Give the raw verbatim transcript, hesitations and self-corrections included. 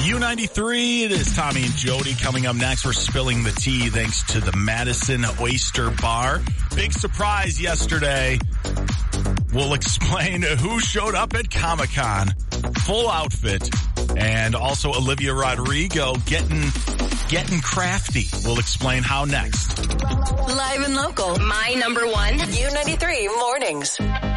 U ninety-three, it is Tommy and Jody coming up next. We're spilling the tea thanks to the Madison Oyster Bar. Big surprise yesterday. We'll explain who showed up at Comic-Con. Full outfit. And also Olivia Rodrigo getting getting crafty. We'll explain how next. Live and local. My number one. U ninety-three Mornings.